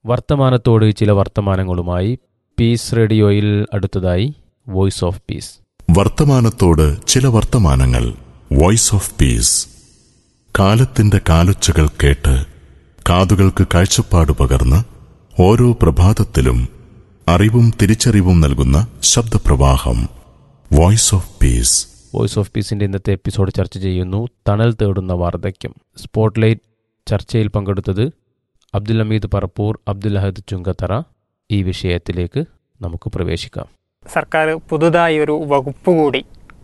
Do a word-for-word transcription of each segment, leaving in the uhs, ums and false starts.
വർത്തമാനത്തോട് ചില വർത്തമാനങ്ങളുമായി പീസ് റേഡിയോയിൽ അടുത്തതായി വോയിസ് ഓഫ് പീസ്. വർത്തമാനത്തോട് ചില വർത്തമാനങ്ങൾ. Voice of peace. കാലത്തിന്റെ കാലൊച്ചകൾ കേട്ട് കാതുകൾക്ക് കാഴ്ചപ്പാട് പകർന്ന് ഓരോ പ്രഭാതത്തിലും അറിവും തിരിച്ചറിവും നൽകുന്ന ശബ്ദപ്രവാഹം. Voice of peace. Voice of പീസിന്റെ ഇന്നത്തെ എപ്പിസോഡ് ചർച്ച ചെയ്യുന്നു തണൽ തേടുന്ന വാർദ്ധക്യം. സ്പോട്ട്ലൈറ്റ് ചർച്ചയിൽ പങ്കെടുത്തത് അബ്ദുൽ ഹമീദ് പറപ്പൂർ, അബ്ദുൽ അഹദ് ചുങ്കത്തറ. ഈ വിഷയത്തിലേക്ക് നമുക്ക് പ്രവേശിക്കാം. സർക്കാർ പുതുതായി ഒരു വകുപ്പ് കൂടി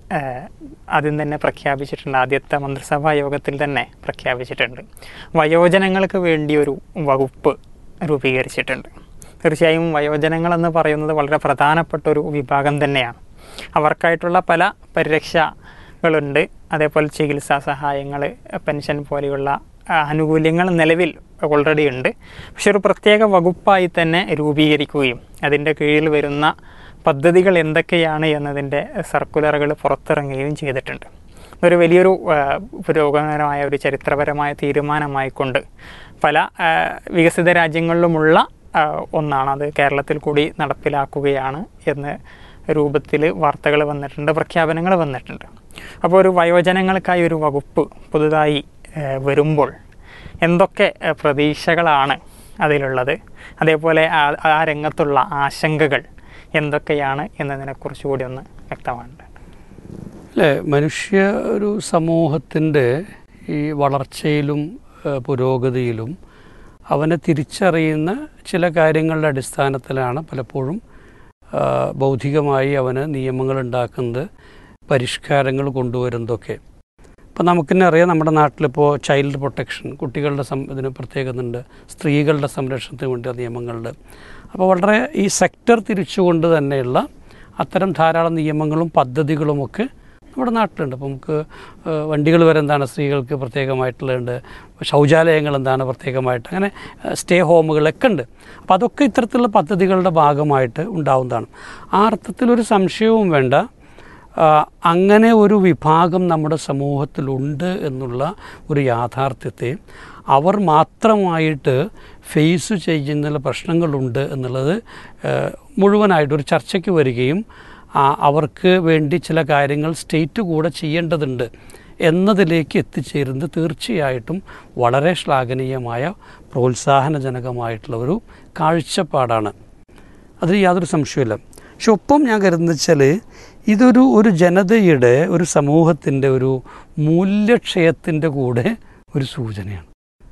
ആദ്യം തന്നെ പ്രഖ്യാപിച്ചിട്ടുണ്ട്. ആദ്യത്തെ മന്ത്രിസഭാ യോഗത്തിൽ തന്നെ പ്രഖ്യാപിച്ചിട്ടുണ്ട്. വയോജനങ്ങൾക്ക് വേണ്ടി ഒരു വകുപ്പ് രൂപീകരിച്ചിട്ടുണ്ട്. തീർച്ചയായും വയോജനങ്ങളെന്ന് പറയുന്നത് വളരെ പ്രധാനപ്പെട്ട ഒരു വിഭാഗം തന്നെയാണ്. അവർക്കായിട്ടുള്ള പല പരിരക്ഷകളുണ്ട്. അതേപോലെ ചികിത്സാ സഹായങ്ങൾ, പെൻഷൻ പോലെയുള്ള ആനുകൂല്യങ്ങൾ നിലവിൽ ഓൾറെഡി ഉണ്ട്. പക്ഷെ ഒരു പ്രത്യേക വകുപ്പായി തന്നെ രൂപീകരിക്കുകയും അതിൻ്റെ കീഴിൽ വരുന്ന പദ്ധതികൾ എന്തൊക്കെയാണ് എന്നതിൻ്റെ സർക്കുലറുകൾ പുറത്തിറങ്ങുകയും ചെയ്തിട്ടുണ്ട്. ഒരു വലിയൊരു പുരോഗമനമായ ഒരു ചരിത്രപരമായ തീരുമാനമായിക്കൊണ്ട് പല വികസിത രാജ്യങ്ങളിലുമുള്ള ഒന്നാണ്. അത് കേരളത്തിൽ കൂടി നടപ്പിലാക്കുകയാണ് എന്ന രൂപത്തിൽ വാർത്തകൾ വന്നിട്ടുണ്ട്, പ്രഖ്യാപനങ്ങൾ വന്നിട്ടുണ്ട്. അപ്പോൾ ഒരു വയോജനങ്ങൾക്കായി ഒരു വകുപ്പ് പുതുതായി വരുമ്പോൾ എന്തൊക്കെ പ്രതീക്ഷകളാണ് അതിലുള്ളത്, അതേപോലെ ആ രംഗത്തുള്ള ആശങ്കകൾ എന്തൊക്കെയാണ് എന്നതിനെക്കുറിച്ച് കൂടി ഒന്ന് വ്യക്തമാണ്ട്. അല്ലേ, മനുഷ്യ ഒരു സമൂഹത്തിൻ്റെ ഈ വളർച്ചയിലും പുരോഗതിയിലും അവനെ തിരിച്ചറിയുന്ന ചില കാര്യങ്ങളുടെ അടിസ്ഥാനത്തിലാണ് പലപ്പോഴും ബൗദ്ധികമായി അവന് നിയമങ്ങൾ ഉണ്ടാക്കുന്നത്, പരിഷ്കാരങ്ങൾ കൊണ്ടുവരുന്നതൊക്കെ. ഇപ്പം നമുക്കെന്നെ അറിയാം, നമ്മുടെ നാട്ടിലിപ്പോൾ ചൈൽഡ് പ്രൊട്ടക്ഷൻ, കുട്ടികളുടെ സം ഇതിന് പ്രത്യേകതയുണ്ട്, സ്ത്രീകളുടെ സംരക്ഷണത്തിന് വേണ്ടി നിയമങ്ങളുണ്ട്. അപ്പോൾ വളരെ ഈ സെക്ടർ തിരിച്ചുകൊണ്ട് തന്നെയുള്ള അത്തരം ധാരാളം നിയമങ്ങളും പദ്ധതികളുമൊക്കെ നമ്മുടെ നാട്ടിലുണ്ട്. അപ്പോൾ നമുക്ക് വണ്ടികൾ വരെ എന്താണ് സ്ത്രീകൾക്ക് പ്രത്യേകമായിട്ടുള്ളത്, ശൗചാലയങ്ങൾ എന്താണ് പ്രത്യേകമായിട്ട്, അങ്ങനെ സ്റ്റേ ഹോമുകളൊക്കെ ഉണ്ട്. അപ്പോൾ അതൊക്കെ ഇത്തരത്തിലുള്ള പദ്ധതികളുടെ ഭാഗമായിട്ട് ഉണ്ടാവുന്നതാണ്. ആ അർത്ഥത്തിലൊരു സംശയവും വേണ്ട, അങ്ങനെ ഒരു വിഭാഗം നമ്മുടെ സമൂഹത്തിലുണ്ട് എന്നുള്ള ഒരു യാഥാർത്ഥ്യത്തെ അവർ മാത്രമായിട്ട് ഫേസ് ചെയ്യുന്ന പ്രശ്നങ്ങളുണ്ട് എന്നുള്ളത് മുഴുവനായിട്ടൊരു ചർച്ചയ്ക്ക് വരികയും അവർക്ക് വേണ്ടി ചില കാര്യങ്ങൾ സ്റ്റേറ്റ് കൂടെ ചെയ്യേണ്ടതുണ്ട് എന്നതിലേക്ക് എത്തിച്ചേരുന്നത് തീർച്ചയായിട്ടും വളരെ ശ്ലാഘനീയമായ പ്രോത്സാഹനജനകമായിട്ടുള്ള ഒരു കാഴ്ചപ്പാടാണ്. അതിൽ യാതൊരു സംശയമില്ല. പക്ഷെ ഒപ്പം ഞാൻ കരുതുന്നത് വെച്ചാൽ ഇതൊരു ഒരു ജനതയുടെ, ഒരു സമൂഹത്തിൻ്റെ ഒരു മൂല്യക്ഷയത്തിൻ്റെ കൂടെ ഒരു സൂചനയാണ്.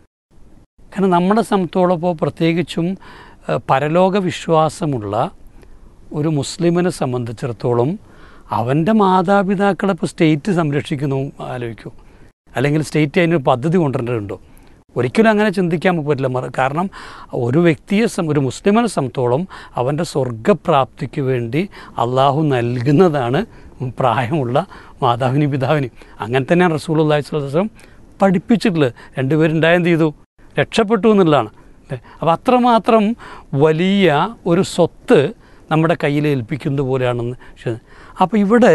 കാരണം നമ്മളെ സംബന്ധിച്ചോളം ഇപ്പോൾ പ്രത്യേകിച്ചും പരലോക വിശ്വാസമുള്ള ഒരു മുസ്ലിമിനെ സംബന്ധിച്ചിടത്തോളം അവൻ്റെ മാതാപിതാക്കളെ ഇപ്പോൾ സ്റ്റേറ്റ് സംരക്ഷിക്കുന്നു ആലോചിക്കൂ, അല്ലെങ്കിൽ സ്റ്റേറ്റ് അതിനൊരു പദ്ധതി കൊണ്ടുവരേണ്ടതുണ്ടോ? ഒരിക്കലും അങ്ങനെ ചിന്തിക്കാൻ പറ്റില്ല. കാരണം ഒരു വ്യക്തിയെ ഒരു മുസ്ലിമിനെ സംബന്ധിച്ചോളം അവൻ്റെ സ്വർഗപ്രാപ്തിക്ക് വേണ്ടി അള്ളാഹു നൽകുന്നതാണ് പ്രായമുള്ള മാതാവിനും പിതാവിനും. അങ്ങനെ തന്നെയാണ് റസൂലുള്ളാഹി സ്വല്ലല്ലാഹു അലൈഹി വസല്ലം പഠിപ്പിച്ചിട്ടുള്ളത്. രണ്ടുപേരുണ്ടായെന്ത് ചെയ്തു? രക്ഷപ്പെട്ടു എന്നുള്ളതാണ്. അപ്പോൾ അത്രമാത്രം വലിയ ഒരു സ്വത്ത് നമ്മുടെ കയ്യിൽ ഏൽപ്പിക്കുന്നത് പോലെയാണെന്ന്. അപ്പോൾ ഇവിടെ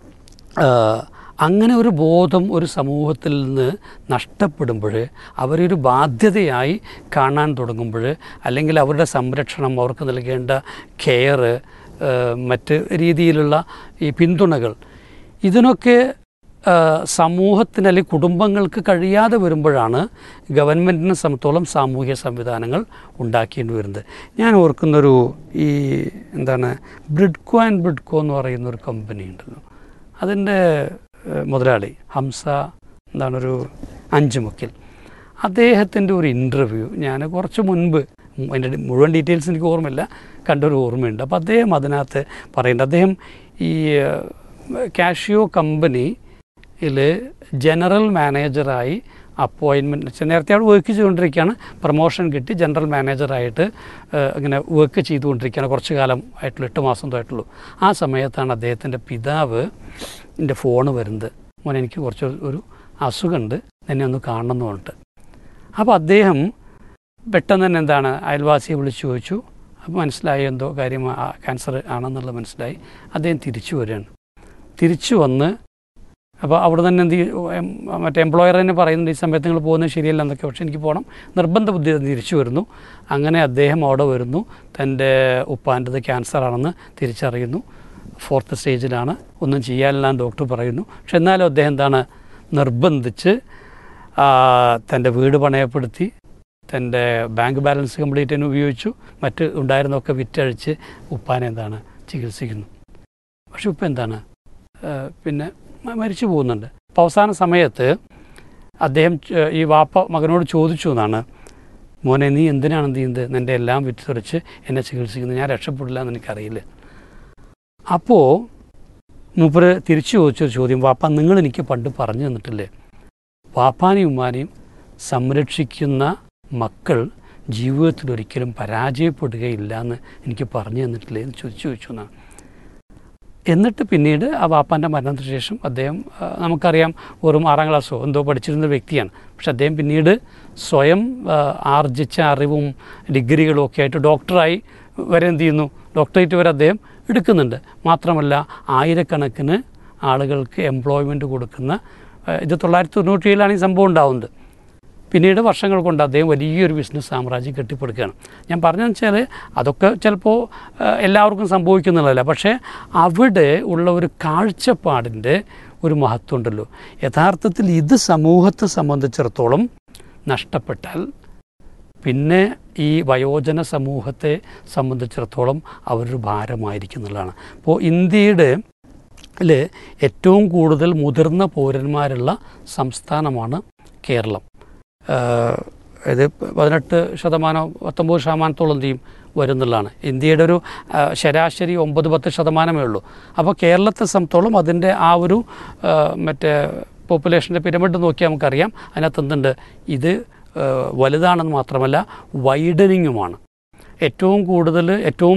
അങ്ങനെ ഒരു ബോധം ഒരു സമൂഹത്തിൽ നിന്ന് നഷ്ടപ്പെടുമ്പോൾ, അവരൊരു ബാധ്യതയായി കാണാൻ തുടങ്ങുമ്പോൾ, അല്ലെങ്കിൽ അവരുടെ സംരക്ഷണം, അവർക്ക് നൽകേണ്ട കെയർ, മറ്റ് രീതിയിലുള്ള ഈ പിന്തുണകൾ, ഇതിനൊക്കെ സമൂഹത്തിന് അല്ലെങ്കിൽ കുടുംബങ്ങൾക്ക് കഴിയാതെ വരുമ്പോഴാണ് ഗവൺമെൻറ്റിനെ സംബന്ധിച്ചോളം സാമൂഹ്യ സംവിധാനങ്ങൾ ഉണ്ടാക്കേണ്ടി വരുന്നത്. ഞാൻ ഓർക്കുന്നൊരു ഈ എന്താണ് ബ്രിഡ്കോ ആൻഡ് ബ്രിഡ്കോ എന്ന് പറയുന്നൊരു കമ്പനി ഉണ്ടല്ലോ, അതിൻ്റെ മുതലാളി ഹംസ എന്താണൊരു അഞ്ചുമുക്കിൽ, അദ്ദേഹത്തിൻ്റെ ഒരു ഇൻ്റർവ്യൂ ഞാൻ കുറച്ച് മുൻപ്, അതിൻ്റെ മുഴുവൻ ഡീറ്റെയിൽസ് എനിക്ക് ഓർമ്മയില്ല, കണ്ടൊരു ഓർമ്മയുണ്ട്. അപ്പോൾ അദ്ദേഹം അതിനകത്ത് പറയുന്നുണ്ട്, അദ്ദേഹം ഈ കാഷിയോ കമ്പനിയിൽ ജനറൽ മാനേജറായി അപ്പോയിൻമെൻറ്റ്, നേരത്തെ അവിടെ വർക്ക് ചെയ്തുകൊണ്ടിരിക്കുകയാണ്, പ്രൊമോഷൻ കിട്ടി ജനറൽ മാനേജറായിട്ട് ഇങ്ങനെ വർക്ക് ചെയ്തുകൊണ്ടിരിക്കുകയാണ്, കുറച്ച് കാലം ആയിട്ടുള്ളൂ, എട്ട് മാസം ആയിട്ടുള്ളൂ. ആ സമയത്താണ് അദ്ദേഹത്തിൻ്റെ പിതാവ് എൻ്റെ ഫോണ് വരുന്നത്, മോനെ എനിക്ക് കുറച്ച് ഒരു അസുഖമുണ്ട്, എന്നെ ഒന്ന് കാണണം എന്ന് പറഞ്ഞിട്ട്. അപ്പോൾ അദ്ദേഹം പെട്ടെന്ന് തന്നെ എന്താണ് അയൽവാസിയെ വിളിച്ചു ചോദിച്ചു. അപ്പോൾ മനസ്സിലായി എന്തോ കാര്യം ക്യാൻസർ ആണെന്നുള്ളത് മനസ്സിലായി. അദ്ദേഹം തിരിച്ചു വരികയാണ്. തിരിച്ചു വന്ന് അപ്പോൾ അവിടെ തന്നെ എന്ത് ചെയ്യും, മറ്റേ എംപ്ലോയർ തന്നെ പറയുന്നുണ്ട് ഈ സമയത്ത് നിങ്ങൾ പോകുന്നത് ശരിയല്ല എന്നൊക്കെ, പക്ഷേ എനിക്ക് പോകണം, നിർബന്ധ ബുദ്ധി തിരിച്ചു വരുന്നു. അങ്ങനെ അദ്ദേഹം അവിടെ വരുന്നു, തൻ്റെ ഉപ്പാൻ്റെത് ക്യാൻസറാണെന്ന് തിരിച്ചറിയുന്നു, ഫോർത്ത് സ്റ്റേജിലാണ്, ഒന്നും ചെയ്യാനില്ലാന്ന് ഡോക്ടർ പറയുന്നു. പക്ഷെ എന്നാലും അദ്ദേഹം എന്താണ്, നിർബന്ധിച്ച് തൻ്റെ വീട് പണയപ്പെടുത്തി തൻ്റെ ബാങ്ക് ബാലൻസ് കംപ്ലീറ്റ് തന്നെ ഉപയോഗിച്ചു, മറ്റ് ഉണ്ടായിരുന്നൊക്കെ വിറ്റഴിച്ച് ഉപ്പാനെ എന്താണ് ചികിത്സിക്കുന്നു. പക്ഷെ ഉപ്പ എന്താണ് പിന്നെ മരിച്ചു പോകുന്നുണ്ട്. അപ്പോൾ അവസാന സമയത്ത് അദ്ദേഹം ഈ വാപ്പ മകനോട് ചോദിച്ചു എന്നാണ്, മോനെ നീ എന്തിനാണ് എന്ത് ചെയ്യുന്നത്, നിൻ്റെ എല്ലാം വിറ്റഴിച്ച് എന്നെ ചികിത്സിക്കുന്നത്, ഞാൻ രക്ഷപ്പെടില്ല എന്ന് എനിക്കറിയില്ല. അപ്പോൾ മൂപ്പര് തിരിച്ചു ചോദിച്ചൊരു ചോദ്യം, വാപ്പ നിങ്ങൾ എനിക്ക് പണ്ട് പറഞ്ഞു തന്നിട്ടില്ലേ, വാപ്പാനെയും ഉമ്മാനെയും സംരക്ഷിക്കുന്ന മക്കൾ ജീവിതത്തിൽ ഒരിക്കലും പരാജയപ്പെടുകയില്ല എന്ന് എനിക്ക് പറഞ്ഞു തന്നിട്ടില്ലേ എന്ന് ചോദിച്ചു ചോദിച്ചു എന്നാണ്. എന്നിട്ട് പിന്നീട് ആ വാപ്പാൻ്റെ മരണത്തിന് ശേഷം അദ്ദേഹം, നമുക്കറിയാം വെറും ആറാം ക്ലാസ്സോ എന്തോ പഠിച്ചിരുന്ന വ്യക്തിയാണ്, പക്ഷെ അദ്ദേഹം പിന്നീട് സ്വയം ആർജിച്ച അറിവും ഡിഗ്രികളും ഒക്കെ ആയിട്ട് ഡോക്ടറായി വരെ എന്ത് ചെയ്യുന്നു, ഡോക്ടറേറ്റ് വരെ അദ്ദേഹം എടുക്കുന്നുണ്ട്. മാത്രമല്ല ആയിരക്കണക്കിന് ആളുകൾക്ക് എംപ്ലോയ്മെൻറ്റ് കൊടുക്കുന്ന, ഇത് തൊള്ളായിരത്തി തൊണ്ണൂറ്റി ഏഴിലാണ് ഈ സംഭവം ഉണ്ടാവുന്നത്. പിന്നീട് വർഷങ്ങൾ കൊണ്ട് അദ്ദേഹം വലിയൊരു ബിസിനസ് സാമ്രാജ്യം കെട്ടിപ്പടുക്കുകയാണ്. ഞാൻ പറഞ്ഞതെന്ന് വെച്ചാൽ അതൊക്കെ ചിലപ്പോൾ എല്ലാവർക്കും സംഭവിക്കുന്നുള്ളതല്ല, പക്ഷേ അവിടെ ഉള്ള ഒരു കാഴ്ചപ്പാടിൻ്റെ ഒരു മഹത്വം ഉണ്ടല്ലോ. യഥാർത്ഥത്തിൽ ഇത് സമൂഹത്തെ സംബന്ധിച്ചിടത്തോളം നഷ്ടപ്പെട്ടാൽ പിന്നെ ഈ വയോജന സമൂഹത്തെ സംബന്ധിച്ചിടത്തോളം അവരൊരു ഭാരമായിരിക്കും എന്നുള്ളതാണ്. അപ്പോൾ ഇന്ത്യയുടെ ല് ഏറ്റവും കൂടുതൽ മുതിർന്ന പൗരന്മാരുള്ള സംസ്ഥാനമാണ് കേരളം. ഇത് പതിനെട്ട് ശതമാനം പത്തൊമ്പത് ശതമാനത്തോളം എന്ത് ചെയ്യും വരുന്നുള്ളതാണ്. ഇന്ത്യയുടെ ഒരു ശരാശരി ഒമ്പത് പത്ത് ശതമാനമേ ഉള്ളൂ. അപ്പോൾ കേരളത്തെ സംബന്ധിച്ചോളം അതിൻ്റെ ആ ഒരു മറ്റേ പോപ്പുലേഷൻ്റെ പിരമിഡ് നോക്കിയാൽ നമുക്കറിയാം, അതിനകത്ത് എന്തുണ്ട്, ഇത് വലുതാണെന്ന് മാത്രമല്ല വൈഡനിങ്ങുമാണ്. ഏറ്റവും കൂടുതൽ ഏറ്റവും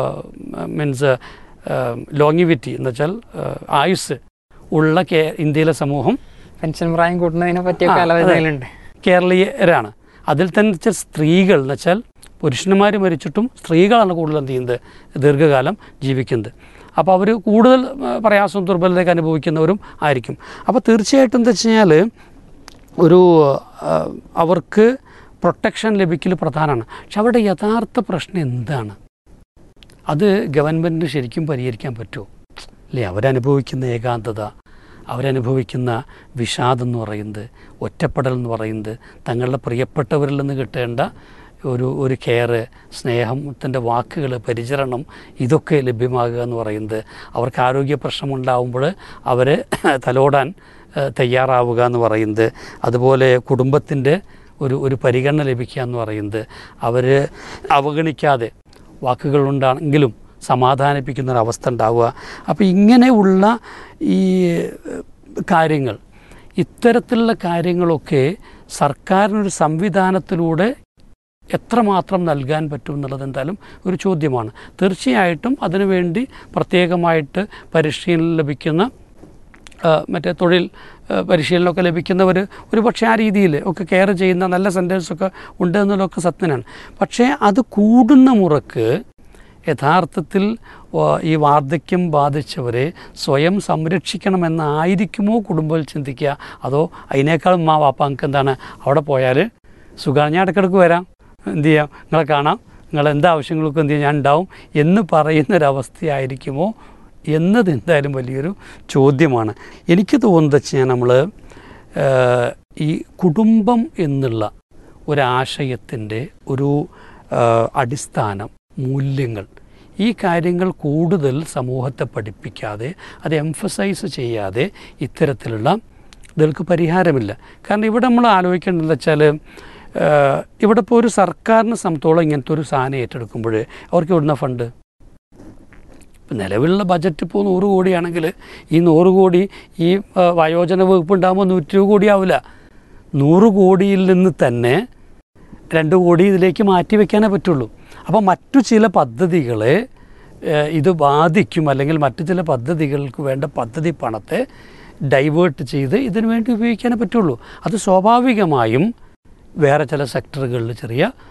മീൻസ് ലോങ്ങിവിറ്റി എന്ന് വെച്ചാൽ ആയുസ് ഉള്ള കേ ഇന്ത്യയിലെ സമൂഹം, പെൻഷൻ പ്രായം കൂട്ടുന്നതിനെ പറ്റിയൊക്കെ ആലോചനകളുണ്ട്, കേരളീയരാണ്. അതിൽ തന്നെ വെച്ചാൽ സ്ത്രീകൾ എന്ന് വെച്ചാൽ പുരുഷന്മാർ മരിച്ചിട്ടും സ്ത്രീകളാണ് കൂടുതൽ എന്ത് ചെയ്യുന്നത്, ദീർഘകാലം ജീവിക്കുന്നത്. അപ്പോൾ അവർ കൂടുതൽ പ്രയാസവും ദുർബലതയൊക്കെ അനുഭവിക്കുന്നവരും ആയിരിക്കും. അപ്പോൾ തീർച്ചയായിട്ടും എന്താ വെച്ച് കഴിഞ്ഞാൽ ഒരു അവർക്ക് പ്രൊട്ടക്ഷൻ ലഭിക്കൽ പ്രധാനമാണ്. പക്ഷെ അവരുടെ യഥാർത്ഥ പ്രശ്നം എന്താണ്, അത് ഗവൺമെൻറ്റിന് ശരിക്കും പരിഹരിക്കാൻ പറ്റുമോ അല്ലേ? അവരനുഭവിക്കുന്ന ഏകാന്തത, അവരനുഭവിക്കുന്ന വിഷാദം എന്ന് പറയുന്നത്, ഒറ്റപ്പെടൽ എന്ന് പറയുന്നത്, തങ്ങളുടെ പ്രിയപ്പെട്ടവരിൽ നിന്ന് കിട്ടേണ്ട ഒരു ഒരു കെയറ്, സ്നേഹത്തിൻ്റെ വാക്കുകൾ, പരിചരണം, ഇതൊക്കെ ലഭ്യമാകുക എന്ന് പറയുന്നത്, അവർക്ക് ആരോഗ്യ പ്രശ്നമുണ്ടാകുമ്പോൾ അവരെ തലോടാൻ തയ്യാറാവുക എന്ന് പറയുന്നത്, അതുപോലെ കുടുംബത്തിൻ്റെ ഒരു ഒരു പരിഗണന ലഭിക്കുക എന്ന് പറയുന്നത്, അവർ അവഗണിക്കാതെ വാക്കുകളുണ്ടാണെങ്കിലും സമാധാനിപ്പിക്കുന്നൊരവസ്ഥ ഉണ്ടാവുക. അപ്പോൾ ഇങ്ങനെയുള്ള ഈ കാര്യങ്ങൾ, ഇത്തരത്തിലുള്ള കാര്യങ്ങളൊക്കെ സർക്കാരിനൊരു സംവിധാനത്തിലൂടെ എത്രമാത്രം നൽകാൻ പറ്റും എന്നുള്ളത് എന്തായാലും ഒരു ചോദ്യമാണ്. തീർച്ചയായിട്ടും അതിനുവേണ്ടി പ്രത്യേകമായിട്ട് പരിശീലനം ലഭിക്കുന്ന മറ്റേ തൊഴിൽ പരിശീലനമൊക്കെ ലഭിക്കുന്നവർ ഒരു പക്ഷേ ആ രീതിയിൽ ഒക്കെ കെയർ ചെയ്യുന്ന നല്ല സെൻറ്റേഴ്സൊക്കെ ഉണ്ട് എന്നുള്ളതൊക്കെ സത്യനാണ്. പക്ഷേ അത് കൂടുന്ന മുറക്ക് യഥാർത്ഥത്തിൽ ഈ വാർദ്ധക്യം ബാധിച്ചവരെ സ്വയം സംരക്ഷിക്കണമെന്നായിരിക്കുമോ കുടുംബങ്ങൾ ചിന്തിക്കുക, അതോ അതിനേക്കാളും മാ വാപ്പാങ്ങൾക്ക് എന്താണ് അവിടെ പോയാൽ സുഖമാണ്, ഞാൻ ഇടയ്ക്കിടയ്ക്ക് വരാം, എന്ത് ചെയ്യാം, നിങ്ങളെ കാണാം, നിങ്ങൾ എന്താ ആവശ്യങ്ങൾക്കും എന്ത് ചെയ്യാം ഞാൻ ഉണ്ടാവും എന്ന് പറയുന്നൊരവസ്ഥയായിരിക്കുമോ എന്നത് എന്തായാലും വലിയൊരു ചോദ്യമാണ്. എനിക്ക് തോന്നുന്നത് വെച്ചാൽ നമ്മൾ ഈ കുടുംബം എന്നുള്ള ഒരാശയത്തിൻ്റെ ഒരു അടിസ്ഥാനം, മൂല്യങ്ങൾ, ഈ കാര്യങ്ങൾ കൂടുതൽ സമൂഹത്തെ പഠിപ്പിക്കാതെ, അത് എംഫസൈസ് ചെയ്യാതെ ഇത്തരത്തിലുള്ള ഇതൾക്ക് പരിഹാരമില്ല. കാരണം ഇവിടെ നമ്മൾ ആലോചിക്കേണ്ടതെന്ന് വെച്ചാൽ ഇവിടെ ഇപ്പോൾ ഒരു സർക്കാരിനെ സംബന്ധിച്ചോളം ഇങ്ങനത്തെ ഒരു സാധനം ഏറ്റെടുക്കുമ്പോൾ അവർക്ക് ഇവിടുന്ന ഫണ്ട്, ഇപ്പം നിലവിലുള്ള ബജറ്റ് ഇപ്പോൾ നൂറ് കോടിയാണെങ്കിൽ ഈ നൂറ് കോടി ഈ വയോജന വകുപ്പ് ഉണ്ടാകുമ്പോൾ നൂറ്റി ഇരുപത് കോടി ആവില്ല. നൂറ് കോടിയിൽ നിന്ന് തന്നെ രണ്ട് കോടി ഇതിലേക്ക് മാറ്റി വയ്ക്കാനേ പറ്റുള്ളൂ. അപ്പോൾ മറ്റു ചില പദ്ധതികളെ ഇത് ബാധിക്കും, അല്ലെങ്കിൽ മറ്റു ചില പദ്ധതികൾക്ക് വേണ്ട പദ്ധതി പണത്തെ ഡൈവേർട്ട് ചെയ്ത് ഇതിനു വേണ്ടി ഉപയോഗിക്കാനേ പറ്റുള്ളൂ. അത് സ്വാഭാവികമായും വേറെ ചില സെക്ടറുകളിൽ ചെറിയ